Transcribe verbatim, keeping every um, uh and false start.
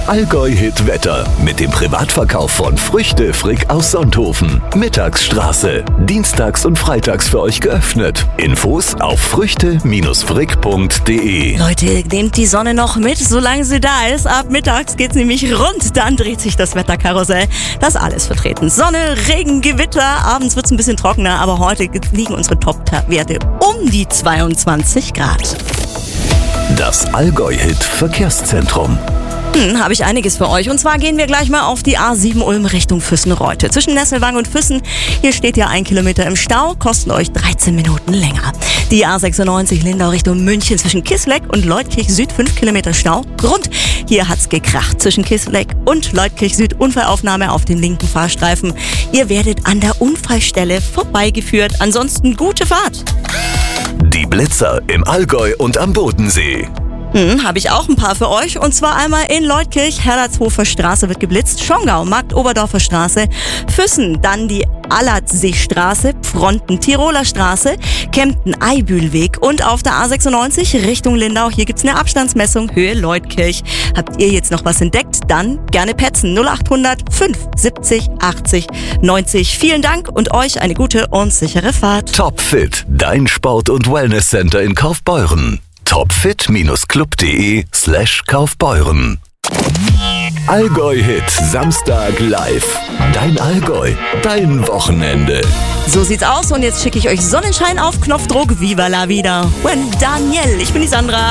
Das Allgäu-Hit-Wetter mit dem Privatverkauf von Früchte Frick aus Sonthofen. Mittagsstraße. Dienstags und freitags für euch geöffnet. Infos auf früchte frick punkt de. Leute, nehmt die Sonne noch mit, solange sie da ist. Ab mittags geht's nämlich rund. Dann dreht sich das Wetterkarussell. Das ist alles vertreten. Sonne, Regen, Gewitter. Abends wird's ein bisschen trockener, aber heute liegen unsere Top-Werte um die zweiundzwanzig Grad. Das Allgäu-Hit-Verkehrszentrum. Hm, habe ich einiges für euch. Und zwar gehen wir gleich mal auf die A sieben Ulm Richtung Füssen-Reute. Zwischen Nesselwang und Füssen, hier steht ja ein Kilometer im Stau, kosten euch dreizehn Minuten länger. Die A sechsundneunzig Lindau Richtung München zwischen Kissleck und Leutkirch Süd, fünf Kilometer Stau. Grund, hier hat's gekracht. Zwischen Kissleck und Leutkirch Süd Unfallaufnahme auf dem linken Fahrstreifen. Ihr werdet an der Unfallstelle vorbeigeführt. Ansonsten gute Fahrt. Die Blitzer im Allgäu und am Bodensee. Hm, habe ich auch ein paar für euch. Und zwar einmal in Leutkirch, Herlertshofer Straße wird geblitzt, Schongau, Markt-Oberdorfer Straße, Füssen, dann die Allertseestraße, Fronten, Tiroler Straße, Kempten-Eibühlweg und auf der A sechsundneunzig Richtung Lindau. Hier gibt's eine Abstandsmessung, Höhe Leutkirch. Habt ihr jetzt noch was entdeckt? Dann gerne petzen. null achthundert fünf siebzig achtzig neunzig. Vielen Dank und euch eine gute und sichere Fahrt. Topfit, dein Sport- und Wellnesscenter in Kaufbeuren. topfit club punkt de slash Kaufbeuren. Allgäu-Hit Samstag live. Dein Allgäu, dein Wochenende. So sieht's aus und jetzt schicke ich euch Sonnenschein auf Knopfdruck. Viva la vida. When Daniel. Ich bin die Sandra.